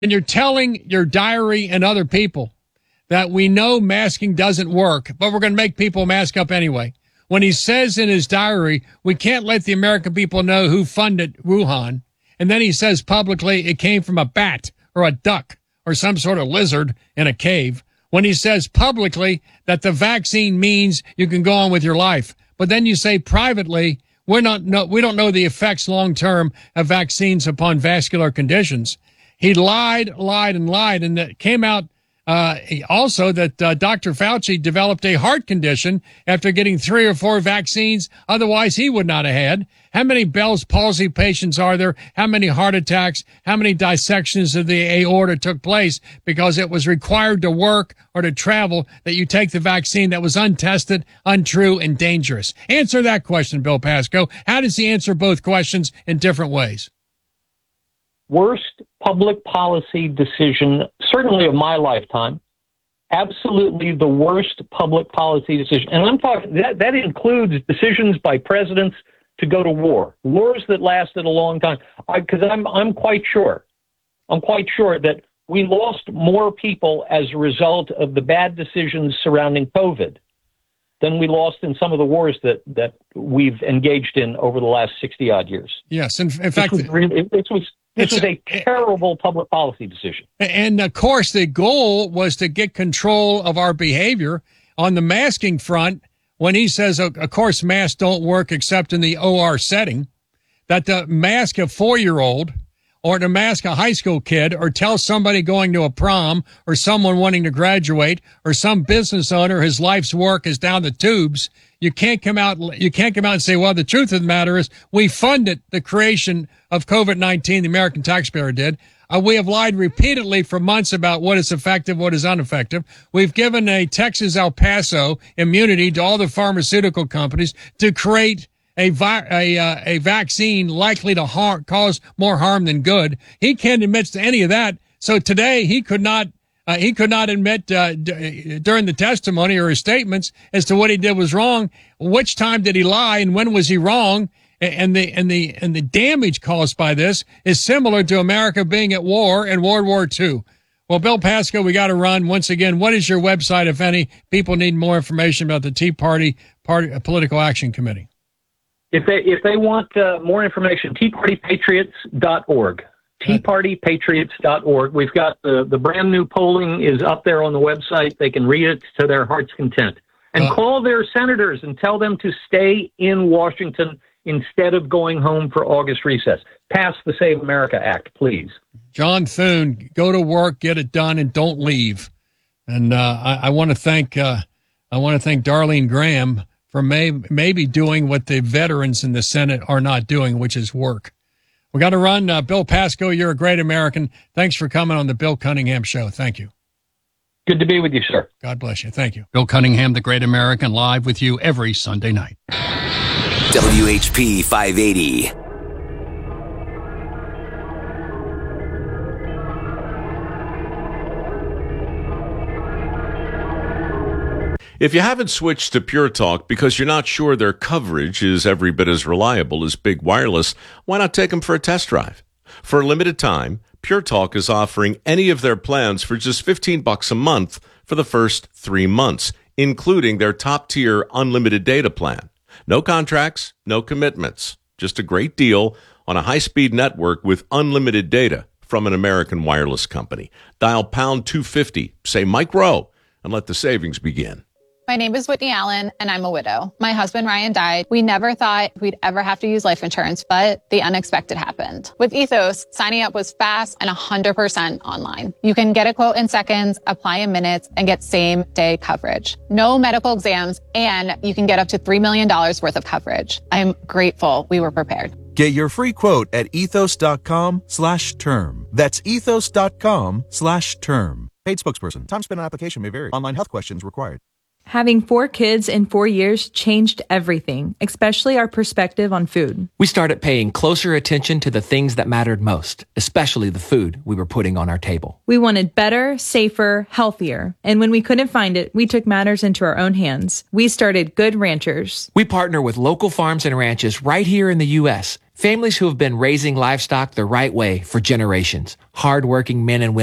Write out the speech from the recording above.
And you're telling your diary and other people that we know masking doesn't work, but we're going to make people mask up anyway. When he says in his diary, we can't let the American people know who funded Wuhan. And then he says publicly it came from a bat or a duck or some sort of lizard in a cave. When he says publicly that the vaccine means you can go on with your life. But then you say privately, we don't know the effects long term of vaccines upon vascular conditions. He lied, and it came out also that Dr. Fauci developed a heart condition after getting 3 or 4 vaccines. Otherwise, he would not have had. How many Bell's palsy patients are there? How many heart attacks? How many dissections of the aorta took place because it was required to work or to travel that you take the vaccine that was untested, untrue, and dangerous? Answer that question, Bill Pasco. How does he answer both questions in different ways? Worst public policy decision, certainly of my lifetime. Absolutely the worst public policy decision. And I'm talking, that includes decisions by presidents to go to war, wars that lasted a long time. Because I'm quite sure that we lost more people as a result of the bad decisions surrounding COVID than we lost in some of the wars that we've engaged in over the last 60-odd years. Yes, in fact, this was a terrible public policy decision. And, of course, the goal was to get control of our behavior on the masking front. When he says, of course, masks don't work except in the OR setting, that to mask a 4-year-old or to mask a high school kid or tell somebody going to a prom or someone wanting to graduate or some business owner his life's work is down the tubes, you can't come out and say, well, the truth of the matter is we funded the creation of COVID-19, the American taxpayer did. We have lied repeatedly for months about what is effective, what is ineffective. We've given a Texas El Paso immunity to all the pharmaceutical companies to create a vaccine likely to cause more harm than good. He can't admit to any of that. So today he could not admit during the testimony or his statements as to what he did was wrong. Which time did he lie and when was he wrong? And the damage caused by this is similar to America being at war in World War II. Well, Bill Pasco, we got to run. Once again, what is your website, if any? People need more information about the Tea Party Political Action Committee. If they want more information, teapartypatriots.org. teapartypatriots.org. We've got the brand new polling is up there on the website. They can read it to their heart's content. And call their senators and tell them to stay in Washington instead of going home for August recess. Pass the Save America Act, please. John Thune, go to work, get it done, and don't leave. And I want to thank Darlene Graham for maybe doing what the veterans in the Senate are not doing, which is work. We got to run. Bill Pasco, you're a great American. Thanks for coming on the Bill Cunningham Show. Thank you. Good to be with you, sir. God bless you. Thank you. Bill Cunningham, the great American, live with you every Sunday night. WHP 580. If you haven't switched to Pure Talk because you're not sure their coverage is every bit as reliable as Big Wireless, why not take them for a test drive? For a limited time, Pure Talk is offering any of their plans for just $15 a month for the first 3 months, including their top-tier unlimited data plan. No contracts, no commitments. Just a great deal on a high-speed network with unlimited data from an American wireless company. Dial pound 250, say Mike Rowe, and let the savings begin. My name is Whitney Allen, and I'm a widow. My husband, Ryan, died. We never thought we'd ever have to use life insurance, but the unexpected happened. With Ethos, signing up was fast and 100% online. You can get a quote in seconds, apply in minutes, and get same-day coverage. No medical exams, and you can get up to $3 million worth of coverage. I'm grateful we were prepared. Get your free quote at ethos.com/term. That's ethos.com/term. Paid spokesperson. Time spent on application may vary. Online health questions required. Having 4 kids in 4 years changed everything, especially our perspective on food. We started paying closer attention to the things that mattered most, especially the food we were putting on our table. We wanted better, safer, healthier. And when we couldn't find it, we took matters into our own hands. We started Good Ranchers. We partner with local farms and ranches right here in the U.S., Families who have been raising livestock the right way for generations. Hardworking men and women